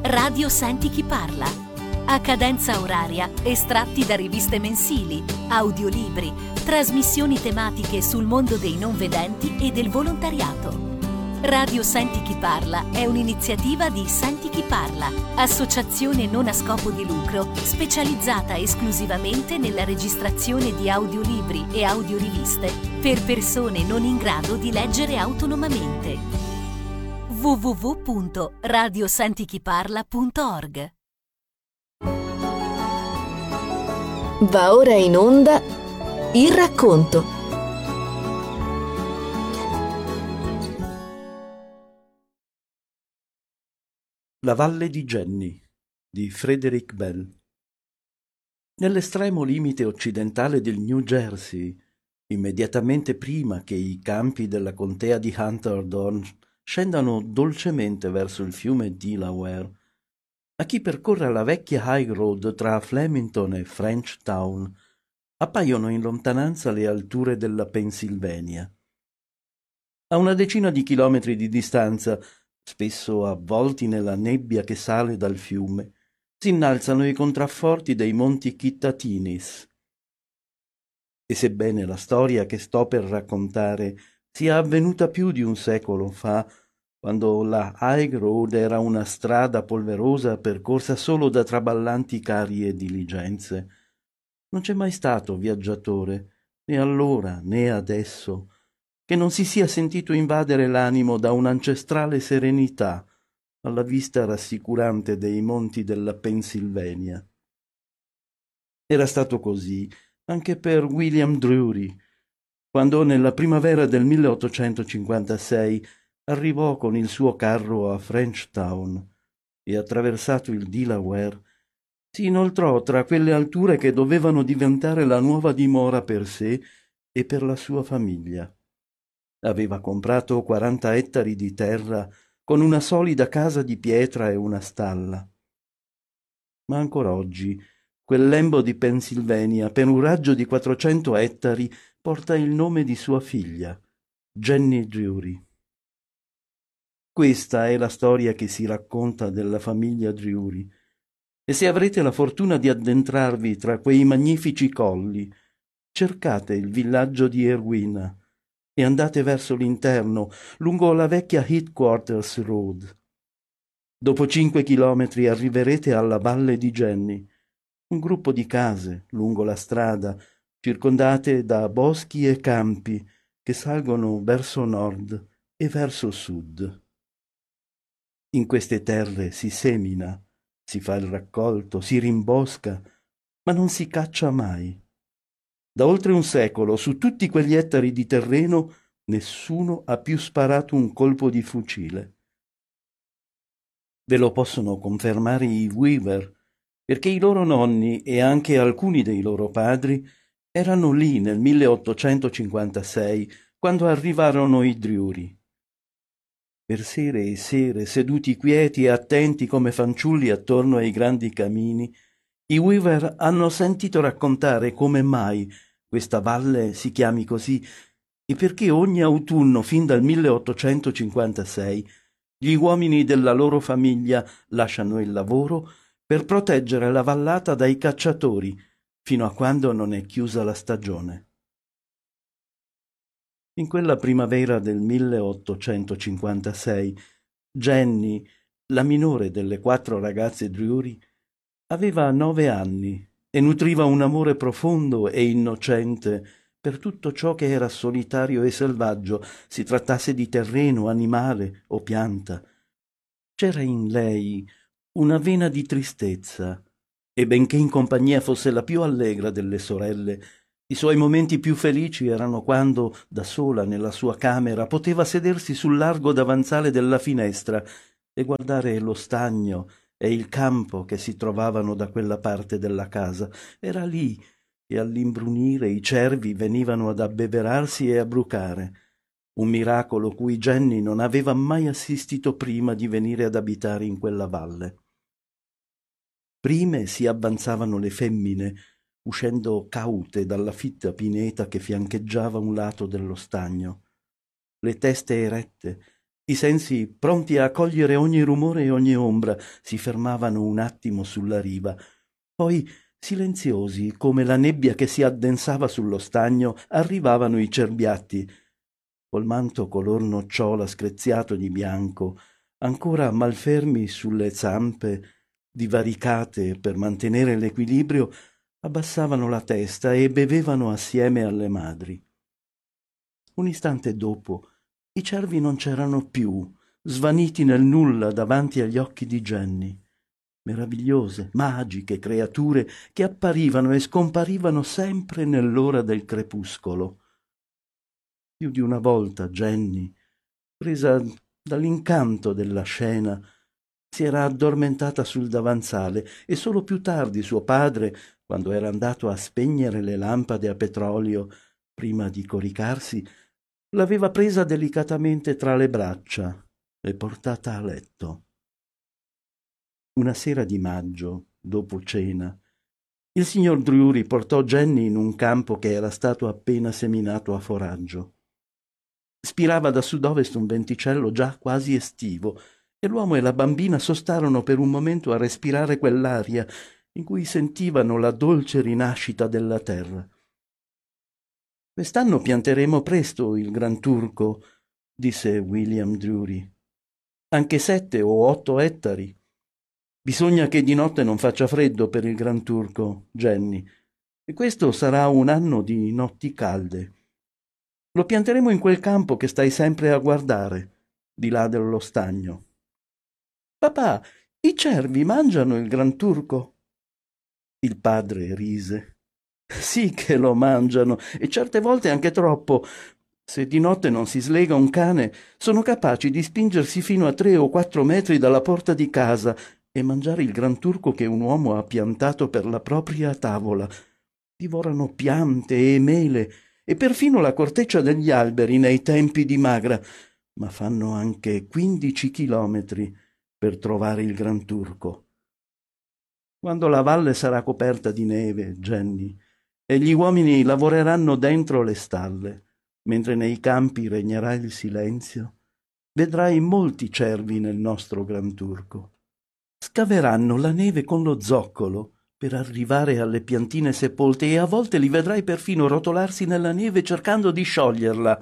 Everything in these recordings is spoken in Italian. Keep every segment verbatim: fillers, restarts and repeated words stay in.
Radio Senti Chi Parla. A cadenza oraria, estratti da riviste mensili, audiolibri, trasmissioni tematiche sul mondo dei non vedenti e del volontariato. Radio Senti Chi Parla è un'iniziativa di Senti Chi Parla, associazione non a scopo di lucro specializzata esclusivamente nella registrazione di audiolibri e audioriviste per persone non in grado di leggere autonomamente. w w w punto radio senti chi parla punto org. Va ora in onda il racconto. La valle di Jenny di Frederick Bell. Nell'estremo limite occidentale del New Jersey, immediatamente prima che i campi della contea di Hunterdon scendano dolcemente verso il fiume Delaware, a chi percorre la vecchia high road tra Flemington e Frenchtown appaiono in lontananza le alture della Pennsylvania. A una decina di chilometri di distanza, spesso avvolti nella nebbia che sale dal fiume, si innalzano i contrafforti dei monti Kittatinis. E sebbene la storia che sto per raccontare sia avvenuta più di un secolo fa, quando la High Road era una strada polverosa percorsa solo da traballanti carri e diligenze, non c'è mai stato viaggiatore, né allora né adesso, che non si sia sentito invadere l'animo da un'ancestrale serenità alla vista rassicurante dei monti della Pennsylvania. Era stato così anche per William Drury, quando nella primavera del milleottocentocinquantasei arrivò con il suo carro a Frenchtown e, attraversato il Delaware, si inoltrò tra quelle alture che dovevano diventare la nuova dimora per sé e per la sua famiglia. Aveva comprato quaranta ettari di terra con una solida casa di pietra e una stalla. Ma ancora oggi quel lembo di Pennsylvania, per un raggio di quattrocento ettari, porta il nome di sua figlia, Jenny Drury. Questa è la storia che si racconta della famiglia Drury, e se avrete la fortuna di addentrarvi tra quei magnifici colli, cercate il villaggio di Erwin e andate verso l'interno, lungo la vecchia Headquarters Road. Dopo cinque chilometri arriverete alla valle di Jenny, un gruppo di case lungo la strada, circondate da boschi e campi che salgono verso nord e verso sud. In queste terre si semina, si fa il raccolto, si rimbosca, ma non si caccia mai. Da oltre un secolo, su tutti quegli ettari di terreno, nessuno ha più sparato un colpo di fucile. Ve lo possono confermare i Weaver, perché i loro nonni e anche alcuni dei loro padri erano lì nel milleottocentocinquantasei, quando arrivarono i Drury. Per sere e sere, seduti quieti e attenti come fanciulli attorno ai grandi camini, i Weaver hanno sentito raccontare come mai questa valle si chiami così e perché ogni autunno fin dal milleottocentocinquantasei gli uomini della loro famiglia lasciano il lavoro per proteggere la vallata dai cacciatori fino a quando non è chiusa la stagione. In quella primavera del milleottocentocinquantasei, Jenny, la minore delle quattro ragazze Drury, aveva nove anni e nutriva un amore profondo e innocente per tutto ciò che era solitario e selvaggio, si trattasse di terreno, animale o pianta. C'era in lei una vena di tristezza, e benché in compagnia fosse la più allegra delle sorelle, i suoi momenti più felici erano quando, da sola nella sua camera, poteva sedersi sul largo davanzale della finestra e guardare lo stagno e il campo che si trovavano da quella parte della casa. Era lì che all'imbrunire i cervi venivano ad abbeverarsi e a brucare, un miracolo cui Jenny non aveva mai assistito prima di venire ad abitare in quella valle. Prime si avanzavano le femmine, uscendo caute dalla fitta pineta che fiancheggiava un lato dello stagno, le teste erette, I sensi, pronti a cogliere ogni rumore e ogni ombra, si fermavano un attimo sulla riva. Poi, silenziosi, come la nebbia che si addensava sullo stagno, arrivavano i cerbiatti, col manto color nocciola screziato di bianco, ancora malfermi sulle zampe, divaricate per mantenere l'equilibrio, abbassavano la testa e bevevano assieme alle madri. Un istante dopo i cervi non c'erano più, svaniti nel nulla davanti agli occhi di Jenny. Meravigliose, magiche creature che apparivano e scomparivano sempre nell'ora del crepuscolo. Più di una volta Jenny, presa dall'incanto della scena, si era addormentata sul davanzale e solo più tardi suo padre, quando era andato a spegnere le lampade a petrolio prima di coricarsi, l'aveva presa delicatamente tra le braccia e portata a letto. Una sera di maggio, dopo cena, il signor Drury portò Jenny in un campo che era stato appena seminato a foraggio. Spirava da sud-ovest un venticello già quasi estivo e l'uomo e la bambina sostarono per un momento a respirare quell'aria in cui sentivano la dolce rinascita della terra. «Quest'anno pianteremo presto il Gran Turco», disse William Drury. «Anche sette o otto ettari. Bisogna che di notte non faccia freddo per il Gran Turco, Jenny, e questo sarà un anno di notti calde. Lo pianteremo in quel campo che stai sempre a guardare, di là dello stagno». «Papà, i cervi mangiano il Gran Turco?» Il padre rise. «Sì che lo mangiano, e certe volte anche troppo. Se di notte non si slega un cane, sono capaci di spingersi fino a tre o quattro metri dalla porta di casa e mangiare il Gran Turco che un uomo ha piantato per la propria tavola. Divorano piante e mele e perfino la corteccia degli alberi nei tempi di magra, ma fanno anche quindici chilometri per trovare il Gran Turco. Quando la valle sarà coperta di neve, Jenny, e gli uomini lavoreranno dentro le stalle, mentre nei campi regnerà il silenzio, vedrai molti cervi nel nostro Gran Turco. Scaveranno la neve con lo zoccolo per arrivare alle piantine sepolte e a volte li vedrai perfino rotolarsi nella neve cercando di scioglierla».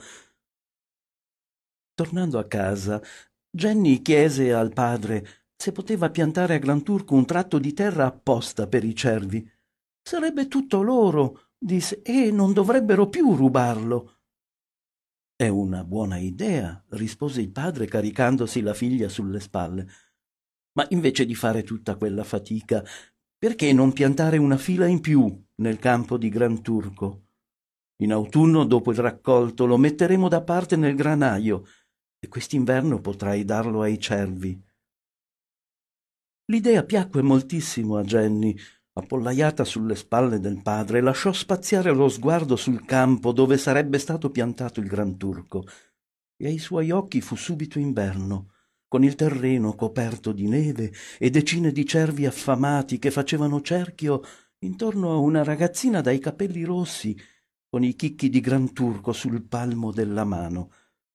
Tornando a casa, Jenny chiese al padre se poteva piantare a Gran Turco un tratto di terra apposta per i cervi. «Sarebbe tutto loro», disse, «e non dovrebbero più rubarlo». «È una buona idea», rispose il padre caricandosi la figlia sulle spalle. «Ma invece di fare tutta quella fatica, perché non piantare una fila in più nel campo di Gran Turco? In autunno, dopo il raccolto, lo metteremo da parte nel granaio e quest'inverno potrai darlo ai cervi». L'idea piacque moltissimo a Jenny. Appollaiata sulle spalle del padre, lasciò spaziare lo sguardo sul campo dove sarebbe stato piantato il Gran Turco, e ai suoi occhi fu subito inverno, con il terreno coperto di neve e decine di cervi affamati che facevano cerchio intorno a una ragazzina dai capelli rossi, con i chicchi di Gran Turco sul palmo della mano.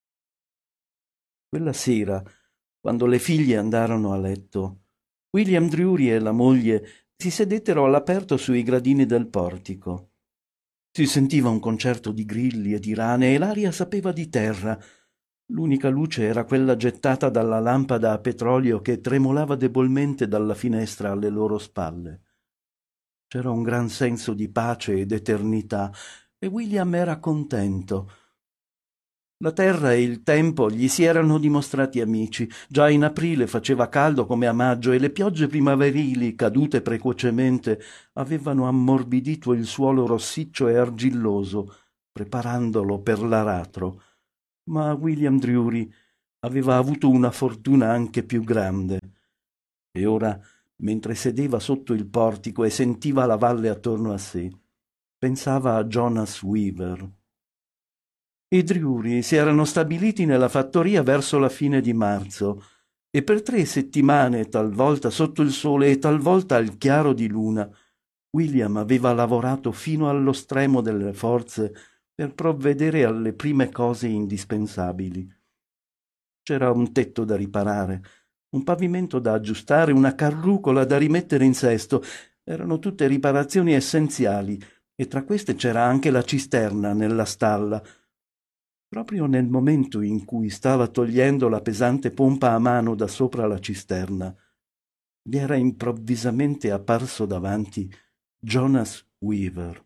Quella sera, quando le figlie andarono a letto, William Drury e la moglie si sedettero all'aperto sui gradini del portico. Si sentiva un concerto di grilli e di rane e l'aria sapeva di terra. L'unica luce era quella gettata dalla lampada a petrolio che tremolava debolmente dalla finestra alle loro spalle. C'era un gran senso di pace ed eternità e William era contento. La terra e il tempo gli si erano dimostrati amici. Già in aprile faceva caldo come a maggio e le piogge primaverili, cadute precocemente, avevano ammorbidito il suolo rossiccio e argilloso, preparandolo per l'aratro. Ma William Drury aveva avuto una fortuna anche più grande. E ora, mentre sedeva sotto il portico e sentiva la valle attorno a sé, pensava a Jonas Weaver. I Drury si erano stabiliti nella fattoria verso la fine di marzo e per tre settimane, talvolta sotto il sole e talvolta al chiaro di luna, William aveva lavorato fino allo stremo delle forze per provvedere alle prime cose indispensabili. C'era un tetto da riparare, un pavimento da aggiustare, una carrucola da rimettere in sesto. Erano tutte riparazioni essenziali, e tra queste c'era anche la cisterna nella stalla. Proprio nel momento in cui stava togliendo la pesante pompa a mano da sopra la cisterna, gli era improvvisamente apparso davanti Jonas Weaver.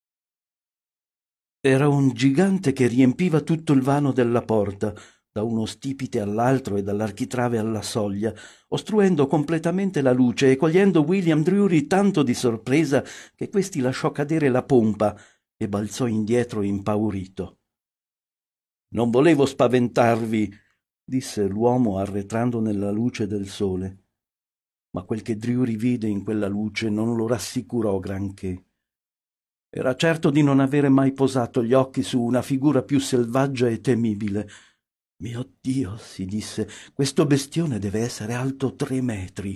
Era un gigante che riempiva tutto il vano della porta, da uno stipite all'altro e dall'architrave alla soglia, ostruendo completamente la luce e cogliendo William Drury tanto di sorpresa che questi lasciò cadere la pompa e balzò indietro impaurito. «Non volevo spaventarvi», disse l'uomo arretrando nella luce del sole, ma quel che Drury vide in quella luce non lo rassicurò granché. Era certo di non avere mai posato gli occhi su una figura più selvaggia e temibile. «Mio Dio», si disse, «questo bestione deve essere alto tre metri».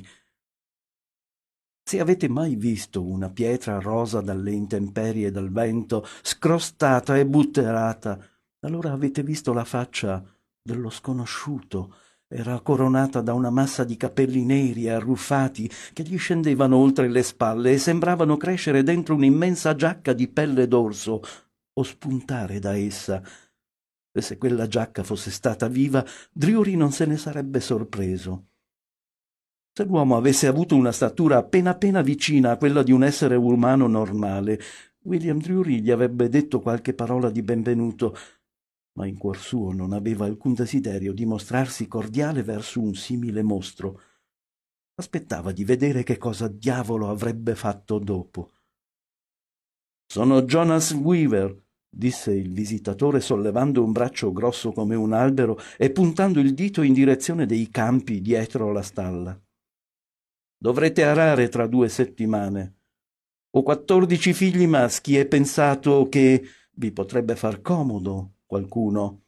Se avete mai visto una pietra rosa dalle intemperie e dal vento, scrostata e butterata, allora avete visto la faccia dello sconosciuto. Era coronata da una massa di capelli neri e arruffati che gli scendevano oltre le spalle e sembravano crescere dentro un'immensa giacca di pelle d'orso o spuntare da essa. E se quella giacca fosse stata viva, Drury non se ne sarebbe sorpreso. Se l'uomo avesse avuto una statura appena appena vicina a quella di un essere umano normale, William Drury gli avrebbe detto qualche parola di benvenuto, ma in cuor suo non aveva alcun desiderio di mostrarsi cordiale verso un simile mostro. Aspettava di vedere che cosa diavolo avrebbe fatto dopo. «Sono Jonas Weaver», disse il visitatore sollevando un braccio grosso come un albero e puntando il dito in direzione dei campi dietro la stalla. «Dovrete arare tra due settimane. Ho quattordici figli maschi e pensato che vi potrebbe far comodo qualcuno».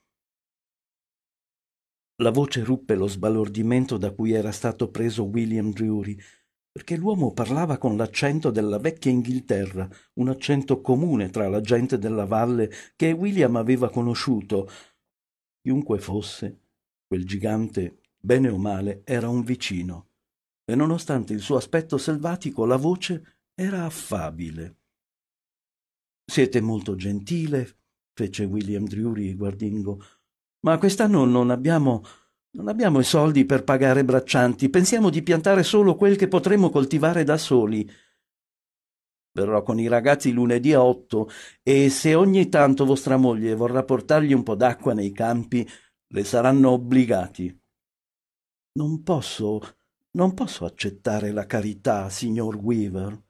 La voce ruppe lo sbalordimento da cui era stato preso William Drury, perché l'uomo parlava con l'accento della vecchia Inghilterra, un accento comune tra la gente della valle che William aveva conosciuto. Chiunque fosse, quel gigante, bene o male, era un vicino, e nonostante il suo aspetto selvatico la voce era affabile. «Siete molto gentile», fece William Drury guardingo, «ma quest'anno non abbiamo, non abbiamo i soldi per pagare braccianti. Pensiamo di piantare solo quel che potremo coltivare da soli. Verrò con i ragazzi lunedì a otto e se ogni tanto vostra moglie vorrà portargli un po' d'acqua nei campi, le saranno obbligati». «Non posso, non posso accettare la carità, signor Weaver».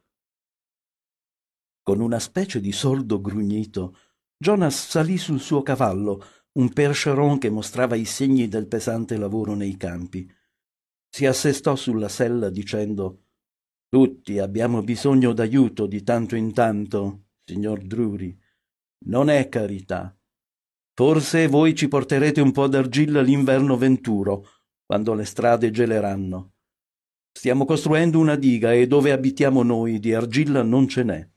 Con una specie di sordo grugnito, Jonas salì sul suo cavallo, un percheron che mostrava i segni del pesante lavoro nei campi. Si assestò sulla sella dicendo: «Tutti abbiamo bisogno d'aiuto di tanto in tanto, signor Drury. Non è carità. Forse voi ci porterete un po' d'argilla l'inverno venturo, quando le strade geleranno. Stiamo costruendo una diga e dove abitiamo noi di argilla non ce n'è».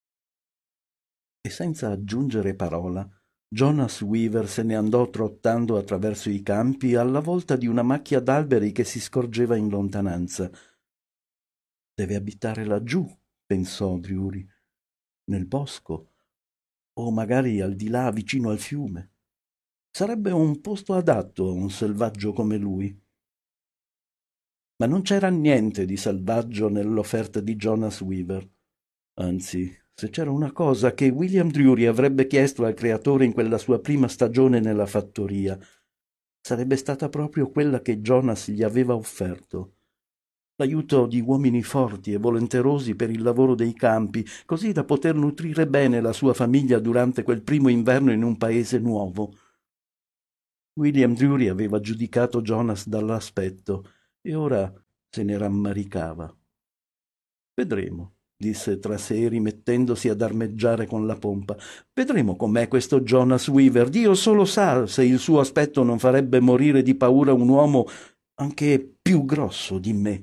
E senza aggiungere parola, Jonas Weaver se ne andò trottando attraverso i campi alla volta di una macchia d'alberi che si scorgeva in lontananza. «Deve abitare laggiù», pensò Drury, «nel bosco, o magari al di là vicino al fiume. Sarebbe un posto adatto a un selvaggio come lui». Ma non c'era niente di selvaggio nell'offerta di Jonas Weaver. Anzi, se c'era una cosa che William Drury avrebbe chiesto al creatore in quella sua prima stagione nella fattoria, sarebbe stata proprio quella che Jonas gli aveva offerto: l'aiuto di uomini forti e volenterosi per il lavoro dei campi, così da poter nutrire bene la sua famiglia durante quel primo inverno in un paese nuovo. William Drury aveva giudicato Jonas dall'aspetto e ora se ne rammaricava. «Vedremo», disse tra sé rimettendosi ad armeggiare con la pompa. «Vedremo com'è questo Jonas Weaver. Dio solo sa se il suo aspetto non farebbe morire di paura un uomo anche più grosso di me».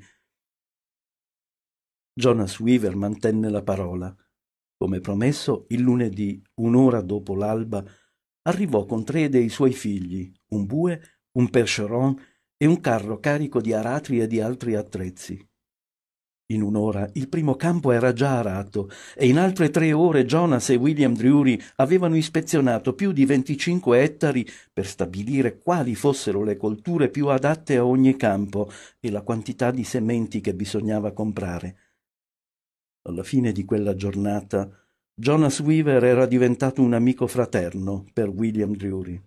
Jonas Weaver mantenne la parola. Come promesso, il lunedì, un'ora dopo l'alba, arrivò con tre dei suoi figli, un bue, un percheron e un carro carico di aratri e di altri attrezzi. In un'ora il primo campo era già arato e in altre tre ore Jonas e William Drury avevano ispezionato più di venticinque ettari per stabilire quali fossero le colture più adatte a ogni campo e la quantità di sementi che bisognava comprare. Alla fine di quella giornata Jonas Weaver era diventato un amico fraterno per William Drury.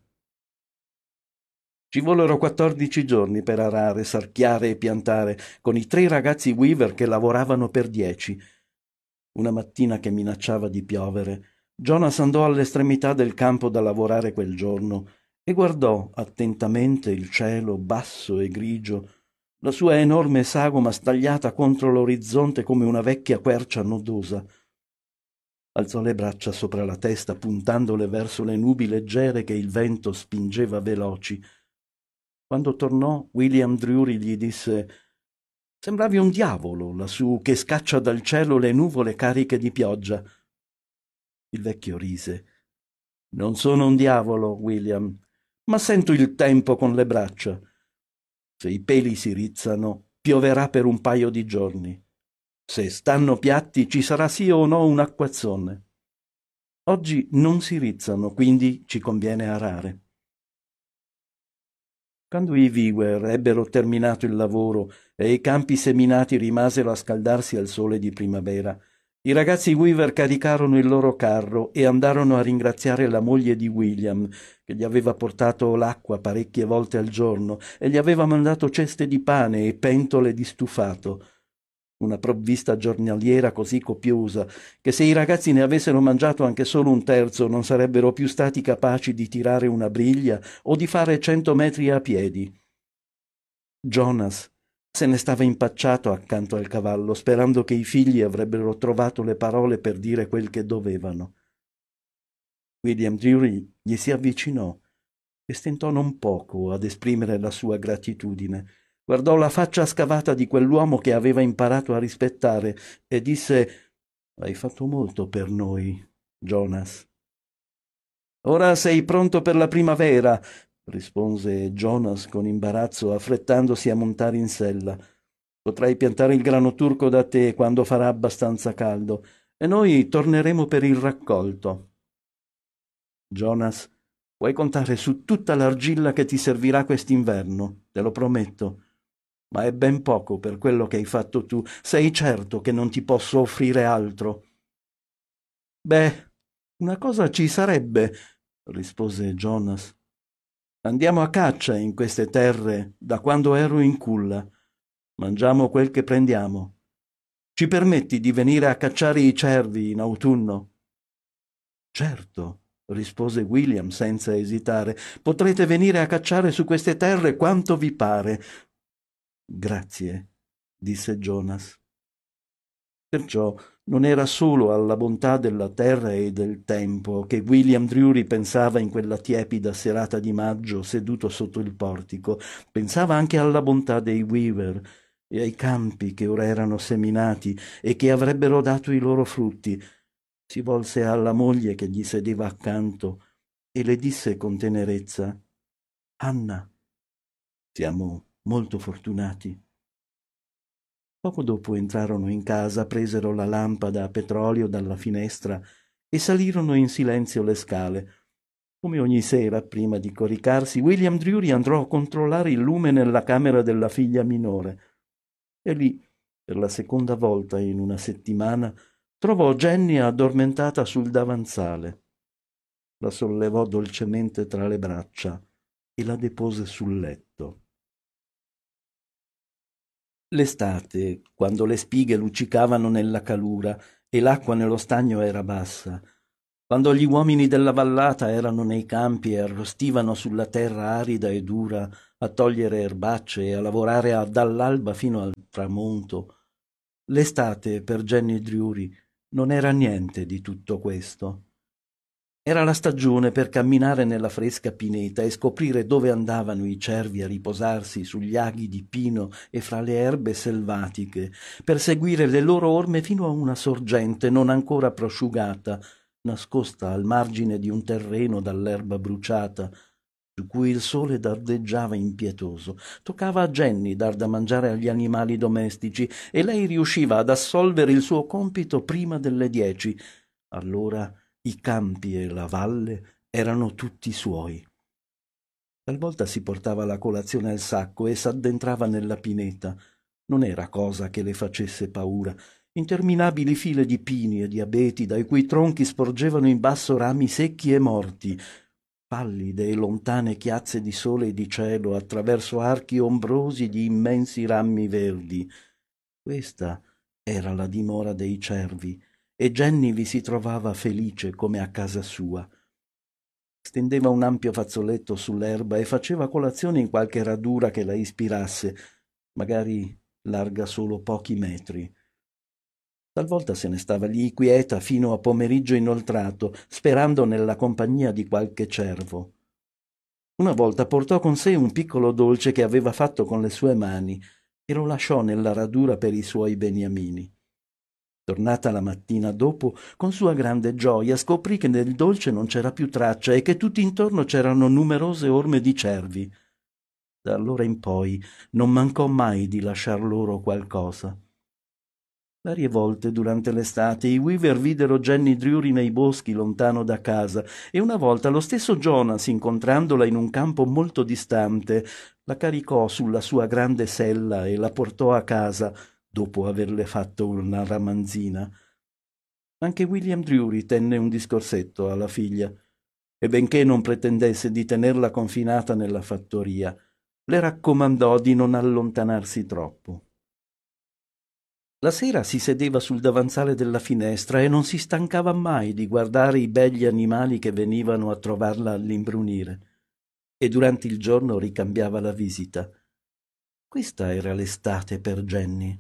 Ci vollero quattordici giorni per arare, sarchiare e piantare, con i tre ragazzi Weaver che lavoravano per dieci. Una mattina che minacciava di piovere, Jonas andò all'estremità del campo da lavorare quel giorno e guardò attentamente il cielo basso e grigio, la sua enorme sagoma stagliata contro l'orizzonte come una vecchia quercia nodosa. Alzò le braccia sopra la testa, puntandole verso le nubi leggere che il vento spingeva veloci. Quando tornò, William Drury gli disse: «Sembravi un diavolo lassù che scaccia dal cielo le nuvole cariche di pioggia». Il vecchio rise. «Non sono un diavolo, William, ma sento il tempo con le braccia. Se i peli si rizzano, pioverà per un paio di giorni. Se stanno piatti, ci sarà sì o no un acquazzone. Oggi non si rizzano, quindi ci conviene arare». Quando i Weaver ebbero terminato il lavoro e i campi seminati rimasero a scaldarsi al sole di primavera, i ragazzi Weaver caricarono il loro carro e andarono a ringraziare la moglie di William, che gli aveva portato l'acqua parecchie volte al giorno e gli aveva mandato ceste di pane e pentole di stufato. Una provvista giornaliera così copiosa che se i ragazzi ne avessero mangiato anche solo un terzo non sarebbero più stati capaci di tirare una briglia o di fare cento metri a piedi. Jonas se ne stava impacciato accanto al cavallo, sperando che i figli avrebbero trovato le parole per dire quel che dovevano. William Drury gli si avvicinò e stentò non poco ad esprimere la sua gratitudine. Guardò la faccia scavata di quell'uomo che aveva imparato a rispettare e disse: «Hai fatto molto per noi, Jonas». «Ora sei pronto per la primavera», rispose Jonas con imbarazzo, affrettandosi a montare in sella. «Potrai piantare il grano turco da te quando farà abbastanza caldo e noi torneremo per il raccolto». «Jonas, puoi contare su tutta l'argilla che ti servirà quest'inverno, te lo prometto. Ma è ben poco per quello che hai fatto tu. Sei certo che non ti posso offrire altro?» «Beh, una cosa ci sarebbe», rispose Jonas. «Andiamo a caccia in queste terre da quando ero in culla. Mangiamo quel che prendiamo. Ci permetti di venire a cacciare i cervi in autunno?» «Certo», rispose William senza esitare. «Potrete venire a cacciare su queste terre quanto vi pare». «Grazie», disse Jonas. Perciò non era solo alla bontà della terra e del tempo che William Drury pensava in quella tiepida serata di maggio seduto sotto il portico, pensava anche alla bontà dei Weaver e ai campi che ora erano seminati e che avrebbero dato i loro frutti. Si volse alla moglie che gli sedeva accanto e le disse con tenerezza: «Anna, siamo molto fortunati». Poco dopo entrarono in casa, presero la lampada a petrolio dalla finestra e salirono in silenzio le scale. Come ogni sera, prima di coricarsi, William Drury andò a controllare il lume nella camera della figlia minore. E lì, per la seconda volta in una settimana, trovò Jenny addormentata sul davanzale. La sollevò dolcemente tra le braccia e la depose sul letto. L'estate, quando le spighe luccicavano nella calura e l'acqua nello stagno era bassa, quando gli uomini della vallata erano nei campi e arrostivano sulla terra arida e dura a togliere erbacce e a lavorare dall'alba fino al tramonto, l'estate per Jenny Drury non era niente di tutto questo. Era la stagione per camminare nella fresca pineta e scoprire dove andavano i cervi a riposarsi sugli aghi di pino e fra le erbe selvatiche, per seguire le loro orme fino a una sorgente non ancora prosciugata, nascosta al margine di un terreno dall'erba bruciata, su cui il sole dardeggiava impietoso. Toccava a Jenny dar da mangiare agli animali domestici e lei riusciva ad assolvere il suo compito prima delle dieci. Allora i campi e la valle erano tutti suoi. Talvolta si portava la colazione al sacco e s'addentrava nella pineta. Non era cosa che le facesse paura. Interminabili file di pini e di abeti, dai cui tronchi sporgevano in basso rami secchi e morti, pallide e lontane chiazze di sole e di cielo attraverso archi ombrosi di immensi rami verdi. Questa era la dimora dei cervi, e Jenny vi si trovava felice come a casa sua. Stendeva un ampio fazzoletto sull'erba e faceva colazione in qualche radura che la ispirasse, magari larga solo pochi metri. Talvolta se ne stava lì quieta fino a pomeriggio inoltrato, sperando nella compagnia di qualche cervo. Una volta portò con sé un piccolo dolce che aveva fatto con le sue mani e lo lasciò nella radura per i suoi beniamini. Tornata la mattina dopo, con sua grande gioia scoprì che nel dolce non c'era più traccia e che tutt'intorno c'erano numerose orme di cervi. Da allora in poi non mancò mai di lasciar loro qualcosa. Varie volte durante l'estate i Weaver videro Jenny Drury nei boschi lontano da casa e una volta lo stesso Jonas, incontrandola in un campo molto distante, la caricò sulla sua grande sella e la portò a casa dopo averle fatto una ramanzina. Anche William Drury tenne un discorsetto alla figlia e benché non pretendesse di tenerla confinata nella fattoria, le raccomandò di non allontanarsi troppo. La sera si sedeva sul davanzale della finestra e non si stancava mai di guardare i begli animali che venivano a trovarla all'imbrunire, e durante il giorno ricambiava la visita. Questa era l'estate per Jenny.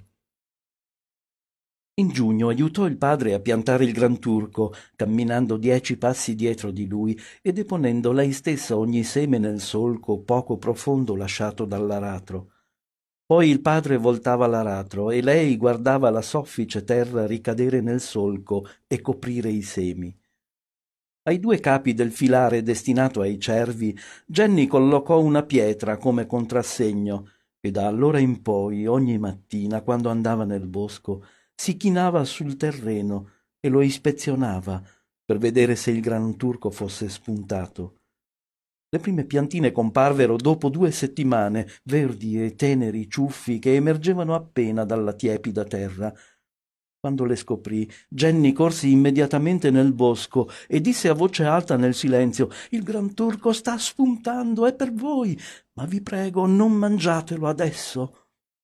In giugno aiutò il padre a piantare il granturco, camminando dieci passi dietro di lui e deponendo lei stessa ogni seme nel solco poco profondo lasciato dall'aratro. Poi il padre voltava l'aratro e lei guardava la soffice terra ricadere nel solco e coprire i semi. Ai due capi del filare destinato ai cervi, Jenny collocò una pietra come contrassegno e da allora in poi, ogni mattina, quando andava nel bosco, si chinava sul terreno e lo ispezionava per vedere se il granturco fosse spuntato. Le prime piantine comparvero dopo due settimane, verdi e teneri ciuffi che emergevano appena dalla tiepida terra. Quando le scoprì, Jenny corse immediatamente nel bosco e disse a voce alta nel silenzio: «Il granturco sta spuntando, è per voi, ma vi prego, non mangiatelo adesso».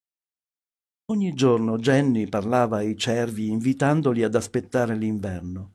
Ogni giorno Jenny parlava ai cervi invitandoli ad aspettare l'inverno.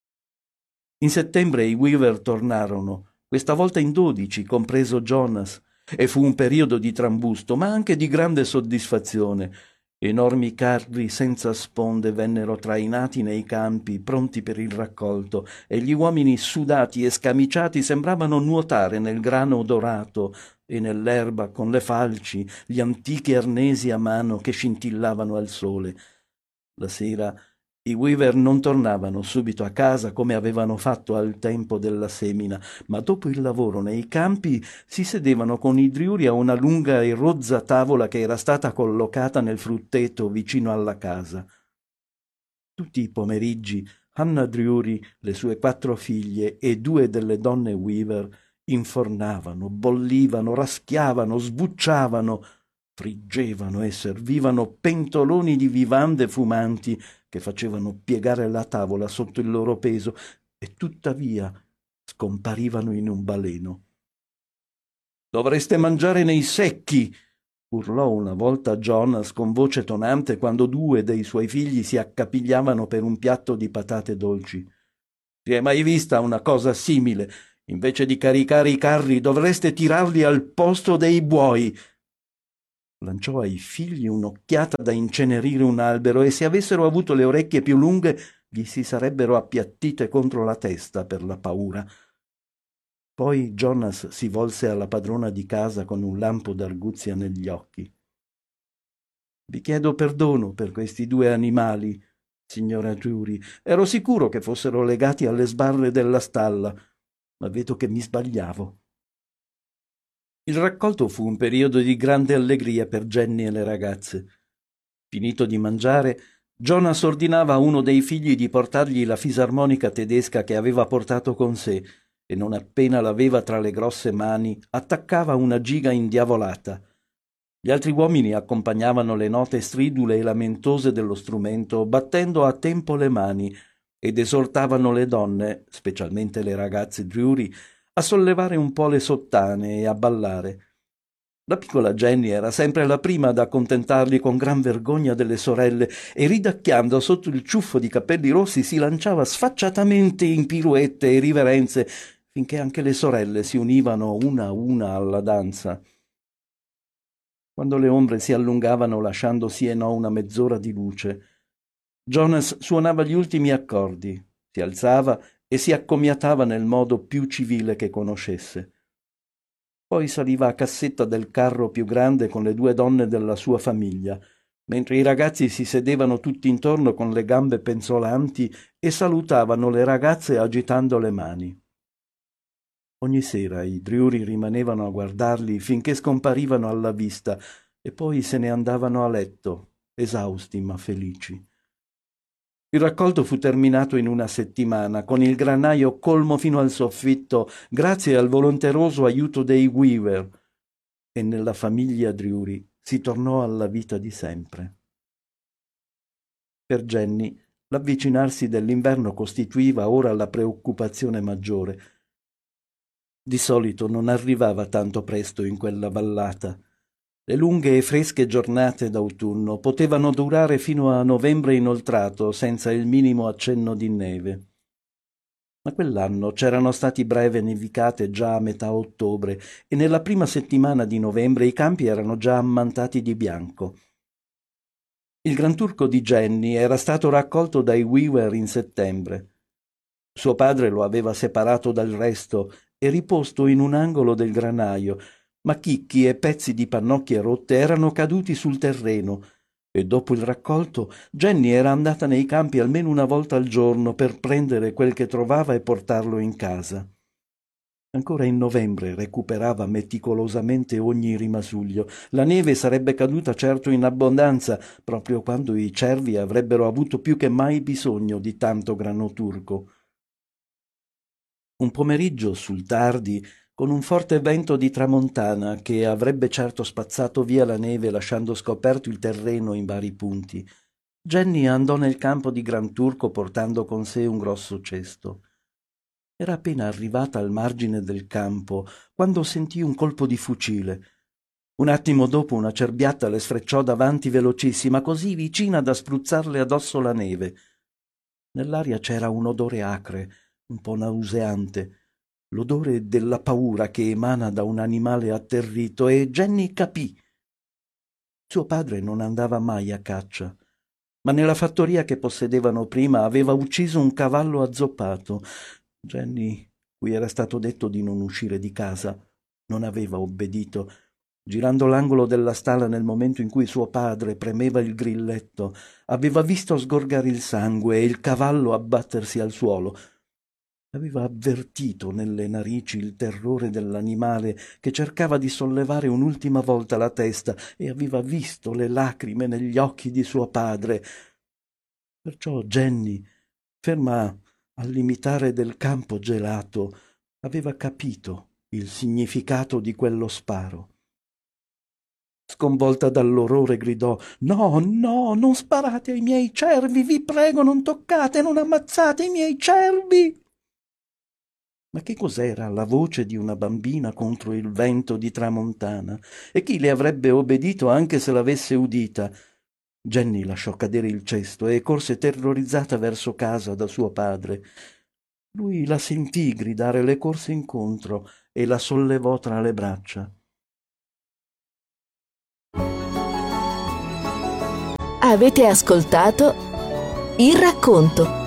In settembre i Weaver tornarono, questa volta in dodici, compreso Jonas, e fu un periodo di trambusto, ma anche di grande soddisfazione. Enormi carri senza sponde vennero trainati nei campi, pronti per il raccolto, e gli uomini sudati e scamiciati sembravano nuotare nel grano dorato e nell'erba con le falci, gli antichi arnesi a mano che scintillavano al sole. La sera i Weaver non tornavano subito a casa come avevano fatto al tempo della semina, ma dopo il lavoro nei campi si sedevano con i Drury a una lunga e rozza tavola che era stata collocata nel frutteto vicino alla casa. Tutti i pomeriggi Hannah Drury, le sue quattro figlie e due delle donne Weaver infornavano, bollivano, raschiavano, sbucciavano, friggevano e servivano pentoloni di vivande fumanti che facevano piegare la tavola sotto il loro peso e tuttavia scomparivano in un baleno. «Dovreste mangiare nei secchi!» urlò una volta Jonas con voce tonante quando due dei suoi figli si accapigliavano per un piatto di patate dolci. «Si è mai vista una cosa simile? Invece di caricare i carri dovreste tirarli al posto dei buoi!» Lanciò ai figli un'occhiata da incenerire un albero e se avessero avuto le orecchie più lunghe gli si sarebbero appiattite contro la testa per la paura. Poi Jonas si volse alla padrona di casa con un lampo d'arguzia negli occhi. «Vi chiedo perdono per questi due animali, signora Drury. Ero sicuro che fossero legati alle sbarre della stalla, ma vedo che mi sbagliavo. Il raccolto fu un periodo di grande allegria per Jenny e le ragazze. Finito di mangiare, Jonas ordinava a uno dei figli di portargli la fisarmonica tedesca che aveva portato con sé e non appena l'aveva tra le grosse mani attaccava una giga indiavolata. Gli altri uomini accompagnavano le note stridule e lamentose dello strumento battendo a tempo le mani ed esortavano le donne, specialmente le ragazze Drury, a sollevare un po' le sottane e a ballare. La piccola Jenny era sempre la prima ad accontentarli con gran vergogna delle sorelle e ridacchiando sotto il ciuffo di capelli rossi si lanciava sfacciatamente in piruette e riverenze finché anche le sorelle si univano una a una alla danza. Quando le ombre si allungavano lasciando sì e no una mezz'ora di luce, Jonas suonava gli ultimi accordi, si alzava e si accomiatava nel modo più civile che conoscesse. Poi saliva a cassetta del carro più grande con le due donne della sua famiglia, mentre i ragazzi si sedevano tutti intorno con le gambe penzolanti e salutavano le ragazze agitando le mani. Ogni sera i Drury rimanevano a guardarli finché scomparivano alla vista e poi se ne andavano a letto, esausti ma felici. Il raccolto fu terminato in una settimana, con il granaio colmo fino al soffitto, grazie al volonteroso aiuto dei Weaver, e nella famiglia Drury si tornò alla vita di sempre. Per Jenny, l'avvicinarsi dell'inverno costituiva ora la preoccupazione maggiore. Di solito non arrivava tanto presto in quella vallata. Le lunghe e fresche giornate d'autunno potevano durare fino a novembre inoltrato senza il minimo accenno di neve. Ma quell'anno c'erano stati breve nevicate già a metà ottobre e nella prima settimana di novembre i campi erano già ammantati di bianco. Il granturco di Jenny era stato raccolto dai Weaver in settembre. Suo padre lo aveva separato dal resto e riposto in un angolo del granaio, ma chicchi e pezzi di pannocchie rotte erano caduti sul terreno e dopo il raccolto Jenny era andata nei campi almeno una volta al giorno per prendere quel che trovava e portarlo in casa. Ancora in novembre recuperava meticolosamente ogni rimasuglio. La neve sarebbe caduta certo in abbondanza, proprio quando i cervi avrebbero avuto più che mai bisogno di tanto grano turco. Un pomeriggio sul tardi, con un forte vento di tramontana che avrebbe certo spazzato via la neve lasciando scoperto il terreno in vari punti, Jenny andò nel campo di Granturco portando con sé un grosso cesto. Era appena arrivata al margine del campo quando sentì un colpo di fucile. Un attimo dopo una cerbiatta le sfrecciò davanti velocissima, così vicina da spruzzarle addosso la neve. Nell'aria c'era un odore acre, un po' nauseante, l'odore della paura che emana da un animale atterrito, e Jenny capì. Suo padre non andava mai a caccia, ma nella fattoria che possedevano prima aveva ucciso un cavallo azzoppato. Jenny, cui era stato detto di non uscire di casa, non aveva obbedito. Girando l'angolo della stalla nel momento in cui suo padre premeva il grilletto, aveva visto sgorgare il sangue e il cavallo abbattersi al suolo. Aveva avvertito nelle narici il terrore dell'animale che cercava di sollevare un'ultima volta la testa e aveva visto le lacrime negli occhi di suo padre. Perciò Jenny, ferma al limitare del campo gelato, aveva capito il significato di quello sparo. Sconvolta dall'orrore gridò: «No, no, non sparate ai miei cervi, vi prego, non toccate, non ammazzate i miei cervi!» Ma che cos'era la voce di una bambina contro il vento di tramontana? E chi le avrebbe obbedito anche se l'avesse udita? Jenny lasciò cadere il cesto e corse terrorizzata verso casa da suo padre. Lui la sentì gridare, le corse incontro e la sollevò tra le braccia. Avete ascoltato Il Racconto,